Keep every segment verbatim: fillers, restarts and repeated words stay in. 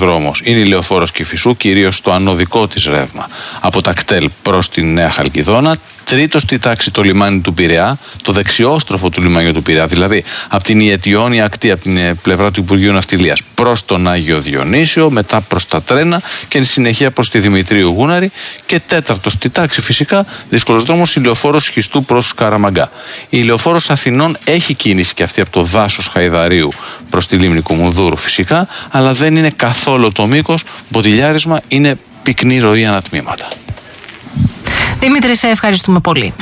δρόμος είναι η Λεωφόρος Κηφισού, κυρίως στο ανωδικό της ρεύμα από τα κτέλ προς τη Νέα Χαλκιδόνα. Τρίτο στη τάξη το λιμάνι του Πειραιά, το δεξιόστροφο του λιμανιού του Πειραιά, δηλαδή από την Ιετιώνη ακτή, από την πλευρά του Υπουργείου Ναυτιλίας προς τον Άγιο Διονύσιο, μετά προς τα τρένα και εν συνεχεία προς τη Δημητρίου Γούναρη. Και τέταρτο στη τάξη φυσικά, δύσκολος δρόμος, η Λεωφόρος Σχιστού προς Καραμαγκά. Η Λεωφόρος Αθηνών έχει κίνηση και αυτή από το δάσος Χαϊδαρίου προς τη λίμνη Κουμουνδούρου φυσικά, αλλά δεν είναι καθόλου το μήκος, μποτιλιάρισμα, είναι πυκνή ροή ανατμήματα. Δημήτρη, σε ευχαριστούμε πολύ.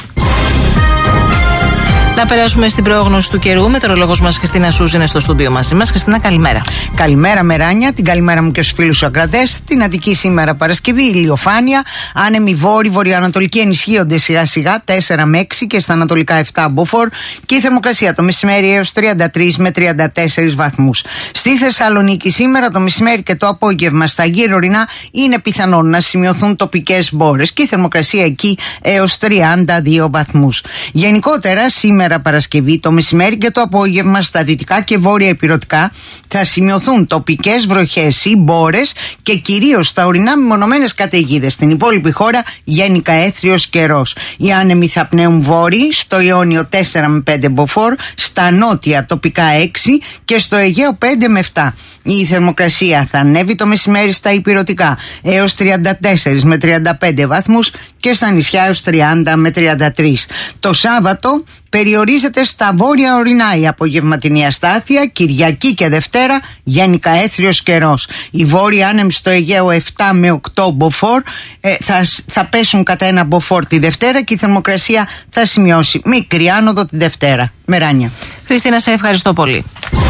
Να περάσουμε στην πρόγνωση του καιρού. Μετεωρολόγος μας Χριστίνα Σούζ είναι στο στούντιο μαζί μας. Χριστίνα, καλημέρα. Καλημέρα, Μεράνια. Την καλημέρα μου και στους φίλους ακροατές. Στην Αττική σήμερα Παρασκευή, ηλιοφάνεια. Άνεμοι βόρειοι, βορειοανατολικοί ενισχύονται σιγά-σιγά, τέσσερα με έξι και στα ανατολικά επτά μποφόρ. Και η θερμοκρασία το μεσημέρι έως τριάντα τρεις με τριάντα τέσσερις βαθμούς. Στη Θεσσαλονίκη σήμερα το μεσημέρι και το απόγευμα στα γύρω ορεινά είναι πιθανόν να σημειωθούν τοπικές μπόρες και η θερμοκρασία εκεί έως τριάντα δύο βαθμούς. Γενικότερα σήμερα Παρασκευή το μεσημέρι και το απόγευμα στα δυτικά και βόρεια ηπειρωτικά θα σημειωθούν τοπικές βροχές ή μπόρες και κυρίως στα ορεινά μεμονωμένες καταιγίδες. Στην υπόλοιπη χώρα γενικά έθριος καιρός. Οι άνεμοι θα πνέουν βόρειοι, στο Ιόνιο τέσσερα με πέντε μποφόρ, στα νότια τοπικά έξι και στο Αιγαίο πέντε με επτά. Η θερμοκρασία θα ανέβει το μεσημέρι στα ηπειρωτικά έως τριάντα τέσσερα με τριάντα πέντε βαθμούς και στα νησιά έως τριάντα με τριάντα τρία. Το Σάββατο περιορίζεται στα βόρεια ορεινά η απογευματινή αστάθεια, Κυριακή και Δευτέρα γενικά έθριος καιρός. Οι βόρειοι άνεμοι στο Αιγαίο επτά με οκτώ μποφόρ ε, θα, θα πέσουν κατά ένα μποφόρ τη Δευτέρα και η θερμοκρασία θα σημειώσει μικρή άνοδο τη Δευτέρα. Μεράνια. Χριστίνα, σε ευχαριστώ πολύ.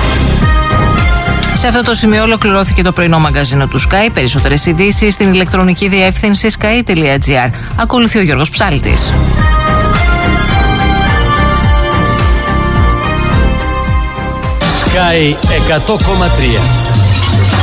Σε αυτό το σημείο ολοκληρώθηκε το πρωινό μαγκαζίνο του Sky. Περισσότερες ειδήσεις στην ηλεκτρονική διεύθυνση sky τελεία gr. Ακολουθεί ο Γιώργος Ψάλτης. Sky εκατό κόμμα τρία.